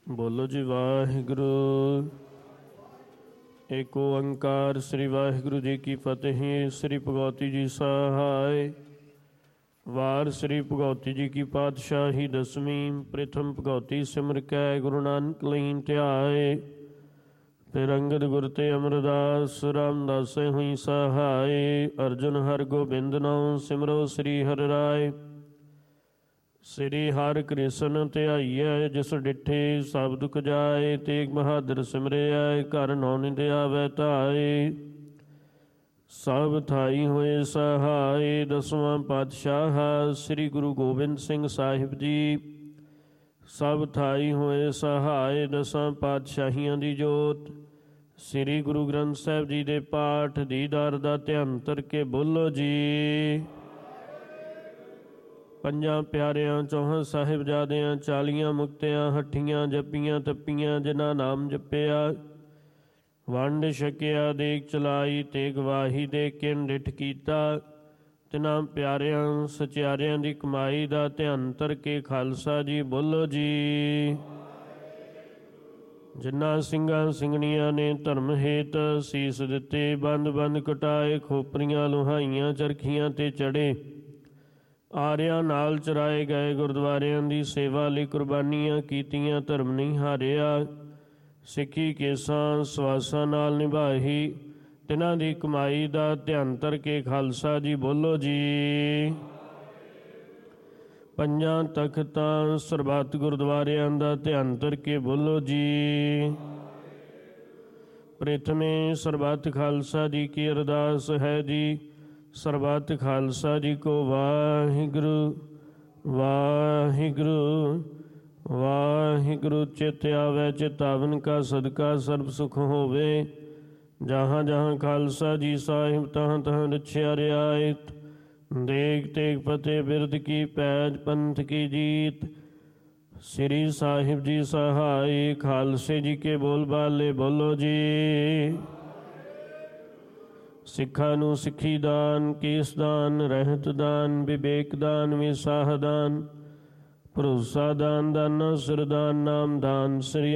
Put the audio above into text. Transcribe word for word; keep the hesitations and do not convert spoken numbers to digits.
ਬੋਲੋ ਜੀ ਵਾਹਿਗੁਰੂ। ਏਕ ਓੰਕਾਰ ਸ੍ਰੀ ਵਾਹਿਗੁਰੂ ਜੀ ਕੀ ਫਤਿਹ। ਸ੍ਰੀ ਭਗਵਤੀ ਜੀ ਸਹਾਇ। ਵਾਰ ਸ੍ਰੀ ਭਗਵਤੀ ਜੀ ਕੀ ਪਾਤਸ਼ਾਹੀ ਦਸਵੀਂ। ਪ੍ਰਥਮ ਭਗਵਤੀ ਸਿਮਰ ਕੈ ਗੁਰੂ ਨਾਨਕ ਲੀਨ ਧਿਆਏ। ਫਿਰ ਅੰਗਦ ਗੁਰ ਤੇ ਅਮਰਦਾਸ ਰਾਮਦਾਸੇ ਹੋਈ ਸਹਾਇ। ਅਰਜੁਨ ਹਰ ਗੋਬਿੰਦ ਨਾਉ ਸਿਮਰੋ ਸ੍ਰੀ ਹਰਿ ਰਾਇ। ਸ੍ਰੀ ਹਰਿ ਕ੍ਰਿਸ਼ਨ ਧਿਆਈਐ ਜਿਸ ਡਿਠੇ ਸਭ ਦੁਖ ਜਾਏ। ਤੇਗ ਬਹਾਦਰ ਸਿਮਰਿਐ ਘਰ ਨੌ ਨਿਧ ਆਵੈ ਧਾਏ। ਸਭ ਥਾਈ ਹੋਏ ਸਹਾਇ। ਦਸਵਾਂ ਪਾਤਸ਼ਾਹ ਸ੍ਰੀ ਗੁਰੂ ਗੋਬਿੰਦ ਸਿੰਘ ਸਾਹਿਬ ਜੀ। ਸਭ ਥਾਈ ਹੋਏ ਸਹਾਇ। ਦਸਾਂ ਪਾਤਸ਼ਾਹੀਆਂ ਦੀ ਜੋਤ ਸ੍ਰੀ ਗੁਰੂ ਗ੍ਰੰਥ ਸਾਹਿਬ ਜੀ ਦੇ ਪਾਠ ਦੀਦਾਰ ਦਾ ਧਿਆਨ ਧਰ ਕੇ ਬੋਲੋ ਜੀ। ਪੰਜਾਂ ਪਿਆਰਿਆਂ ਚੌਹਾਂ ਸਾਹਿਬਜ਼ਾਦਿਆਂ ਚਾਲੀਆਂ ਮੁਕਤਿਆਂ ਹੱਠੀਆਂ ਜੱਪੀਆਂ ਤੱਪੀਆਂ ਜਿਨ੍ਹਾਂ ਨਾਮ ਜਪਿਆ। ਵੰਡ ਛਕਿਆ ਦੇਖ ਚਲਾਈ ਤੇ ਗਵਾਹੀ ਦੇ ਕੇ ਡਿਠ ਕੀਤਾ। ਤਿਨਾਂ ਪਿਆਰਿਆਂ ਸਚਿਆਰਿਆਂ ਦੀ ਕਮਾਈ ਦਾ ਧਿਆਨ ਧਰ ਕੇ ਖਾਲਸਾ ਜੀ ਬੋਲੋ ਜੀ। ਜਿਨ੍ਹਾਂ ਸਿੰਘਾਂ ਸਿੰਘਣੀਆਂ ਨੇ ਧਰਮ ਹੇਤ ਸੀਸ ਦਿੱਤੇ ਬੰਦ ਬੰਦ ਕਟਾਏ ਖੋਪਰੀਆਂ ਲੁਹਾਈਆਂ ਚਰਖੀਆਂ ਤੇ ਚੜੇ। ਆਰਿਆਂ ਨਾਲ ਚਰਾਏ ਗਏ ਗੁਰਦੁਆਰਿਆਂ ਦੀ ਸੇਵਾ ਲਈ ਕੁਰਬਾਨੀਆਂ ਕੀਤੀਆਂ ਧਰਮ ਨਹੀਂ ਹਾਰਿਆ। ਸਿੱਖੀ ਕੇਸਾਂ ਸਵਾਸਾਂ ਨਾਲ ਨਿਭਾਈ ਤਿਨਾਂ ਦੀ ਕਮਾਈ ਦਾ ਧਿਆਨ ਧਰ ਕੇ ਖਾਲਸਾ ਜੀ ਬੋਲੋ ਜੀ। ਪੰਜਾਂ ਤਖਤਾਂ ਸਰਬੱਤ ਗੁਰਦੁਆਰਿਆਂ ਦਾ ਧਿਆਨ ਧਰ ਕੇ ਬੋਲੋ ਜੀ। ਪ੍ਰਥਮੇ ਸਰਬੱਤ ਖਾਲਸਾ ਜੀ ਕੀ ਅਰਦਾਸ ਹੈ ਜੀ। ਸਰਬੱਤ ਖਾਲਸਾ ਜੀ ਕੋ ਵਾਹਿਗੁਰੂ ਵਾਹਿਗੁਰੂ ਵਾਹਿਗੁਰੂ। ਚਿਤ ਆਵੈ ਚਿਤਾਵਨ ਕਾ ਸਦਕਾ ਸਰਬ ਸੁਖ ਹੋਵੇ। ਜਹਾਂ ਜਹਾਂ ਖਾਲਸਾ ਜੀ ਸਾਹਿਬ ਤਹਾਂ ਤਹਾਂ ਰਛਿਆ ਰਿਆਇਤ। ਦੇਗ ਤੇਗ ਫਤਿਹ ਬਿਰਦ ਕੀ ਪੈਜ ਪੰਥ ਕੀ ਜੀਤ। ਸ੍ਰੀ ਸਾਹਿਬ ਜੀ ਸਹਾਇ ਖਾਲਸੇ ਜੀ ਕੇ ਬੋਲ ਬਾਲੇ ਬੋਲੋ ਜੀ। ਸਿੱਖਾਂ ਨੂੰ ਸਿੱਖੀ ਦਾਨ ਕੇਸ ਦਾਨ ਰਹਿਤ ਦਾਨ ਵਿਵੇਕ ਦਾਨ ਵਿਸਾਹ ਦਾਨ ਭਰੋਸਾ ਦਾਨ ਦਾਨਾ ਸਿਰਦਾਨ ਨਾਮ ਦਾਨ। ਸ੍ਰੀ